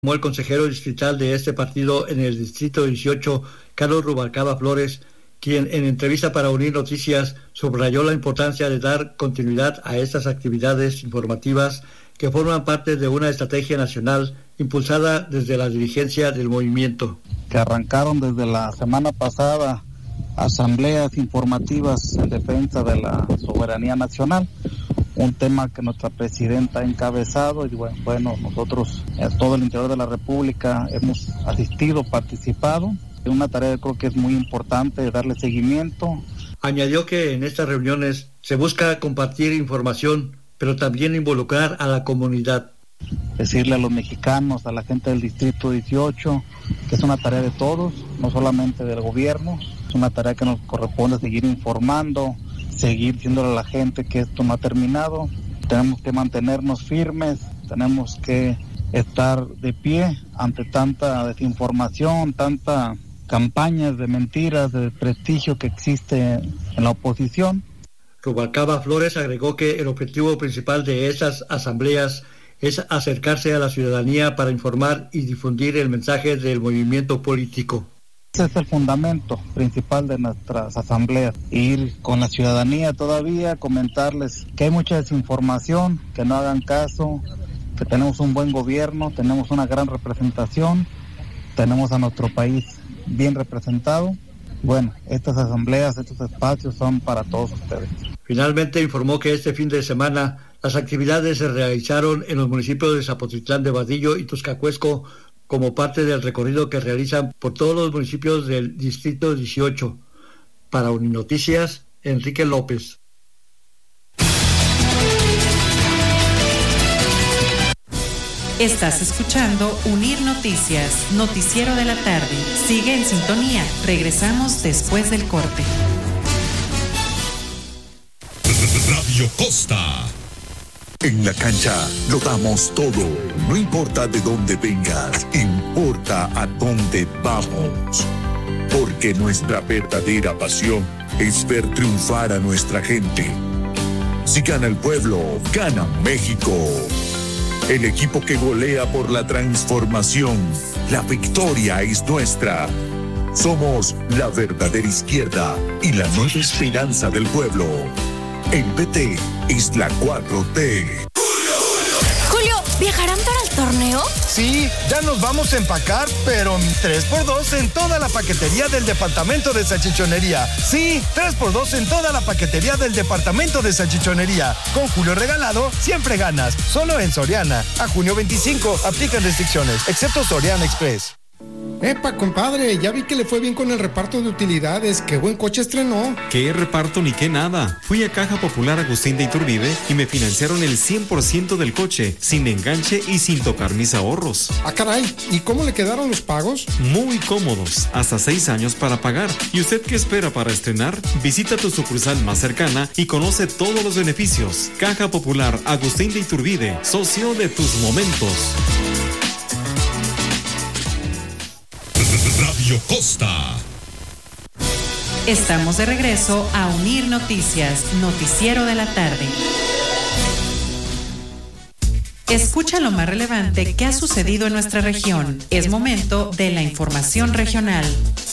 Como el consejero distrital de este partido en el distrito 18, Carlos Rubalcaba Flores, quien en entrevista para Unir Noticias subrayó la importancia de dar continuidad a estas actividades informativas que forman parte de una estrategia nacional impulsada desde la dirigencia del movimiento. Que arrancaron desde la semana pasada asambleas informativas en defensa de la soberanía nacional, un tema que nuestra presidenta ha encabezado, y bueno, nosotros en todo el interior de la República hemos asistido, participado. Es una tarea que creo que es muy importante darle seguimiento. Añadió que en estas reuniones se busca compartir información, pero también involucrar a la comunidad. Decirle a los mexicanos, a la gente del distrito 18, que es una tarea de todos, no solamente del gobierno, es una tarea que nos corresponde seguir informando, seguir diciéndole a la gente que esto no ha terminado. Tenemos que mantenernos firmes, tenemos que estar de pie ante tanta desinformación, tanta campañas de mentiras, de desprestigio que existe en la oposición. Rubalcaba Flores agregó que el objetivo principal de esas asambleas es acercarse a la ciudadanía para informar y difundir el mensaje del movimiento político. Ese es el fundamento principal de nuestras asambleas, ir con la ciudadanía todavía, comentarles que hay mucha desinformación, que no hagan caso, que tenemos un buen gobierno, tenemos una gran representación, tenemos a nuestro país bien representado. Bueno, estas asambleas, estos espacios son para todos ustedes. Finalmente informó que este fin de semana las actividades se realizaron en los municipios de Zapotitlán de Vadillo y Tuscacuesco como parte del recorrido que realizan por todos los municipios del distrito 18. Para Uninoticias, Enrique López. Estás escuchando Unir Noticias, noticiero de la tarde. Sigue en sintonía. Regresamos después del corte. Radio Costa. En la cancha lo damos todo. No importa de dónde vengas, importa a dónde vamos. Porque nuestra verdadera pasión es ver triunfar a nuestra gente. Si gana el pueblo, gana México. El equipo que golea por la transformación. La victoria es nuestra. Somos la verdadera izquierda y la nueva esperanza del pueblo. El PT es la 4T. Julio, ¿viajarán para el torneo? Sí, ya nos vamos a empacar, pero 3x2 en toda la paquetería del departamento de salchichonería. Sí, 3x2 en toda la paquetería del departamento de salchichonería. Con Julio regalado, siempre ganas. Solo en Soriana. A junio 25, aplican restricciones, excepto Soriana Express. Epa, compadre, ya vi que le fue bien con el reparto de utilidades. ¡Qué buen coche estrenó! ¿Qué reparto ni qué nada? Fui a Caja Popular Agustín de Iturbide y me financiaron el 100% del coche, sin enganche y sin tocar mis ahorros. Ah, caray, ¿y cómo le quedaron los pagos? Muy cómodos, hasta 6 años para pagar. ¿Y usted qué espera para estrenar? Visita tu sucursal más cercana y conoce todos los beneficios. Caja Popular Agustín de Iturbide, socio de tus momentos. Radio Costa. Estamos de regreso a Unir Noticias, noticiero de la tarde. Escucha lo más relevante que ha sucedido en nuestra región. Es momento de la información regional.